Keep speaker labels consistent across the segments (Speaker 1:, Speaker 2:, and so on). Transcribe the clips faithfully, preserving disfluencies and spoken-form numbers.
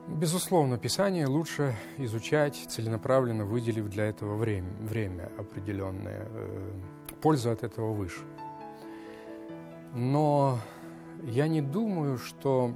Speaker 1: Безусловно, Писание лучше изучать, целенаправленно выделив для этого время, время определенное. Польза от этого выше. Но я не думаю, что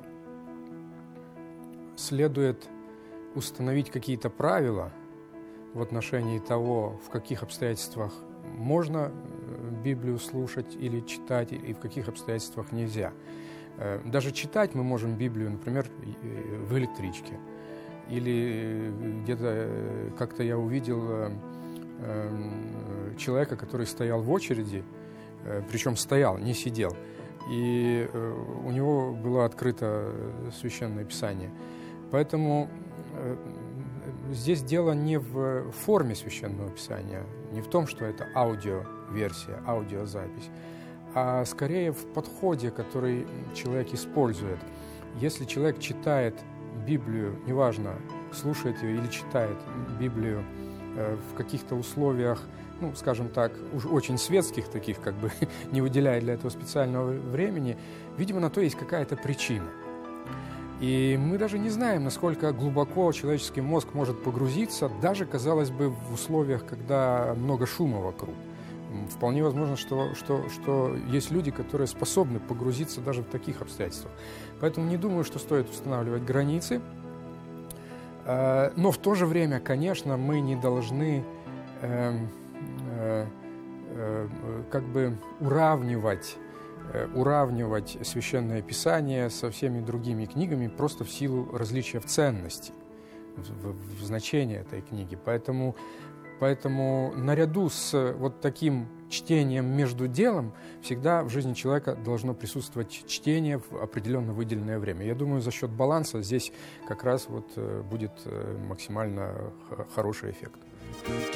Speaker 1: следует установить какие-то правила в отношении того, в каких обстоятельствах можно Библию слушать или читать, и в каких обстоятельствах нельзя. Даже читать мы можем Библию, например, в электричке. Или где-то как-то я увидел человека, который стоял в очереди, причем стоял, не сидел, и у него было открыто Священное Писание. Поэтому здесь дело не в форме Священного Писания, не в том, что это аудиоверсия, аудиозапись, а скорее в подходе, который человек использует. Если человек читает Библию, неважно, слушает ее или читает Библию в каких-то условиях, ну, скажем так, уж очень светских таких, как бы не выделяя для этого специального времени, видимо, на то есть какая-то причина. И мы даже не знаем, насколько глубоко человеческий мозг может погрузиться, даже, казалось бы, в условиях, когда много шума вокруг. Вполне возможно, что, что, что есть люди, которые способны погрузиться даже в таких обстоятельствах. Поэтому не думаю, что стоит устанавливать границы. Но в то же время, конечно, мы не должны э, э, э, как бы уравнивать, э, уравнивать Священное Писание со всеми другими книгами просто в силу различия в ценности, в, в, в значении этой книги. Поэтому Поэтому наряду с вот таким чтением между делом всегда в жизни человека должно присутствовать чтение в определенно выделенное время. Я думаю, за счет баланса здесь как раз вот будет максимально хороший эффект.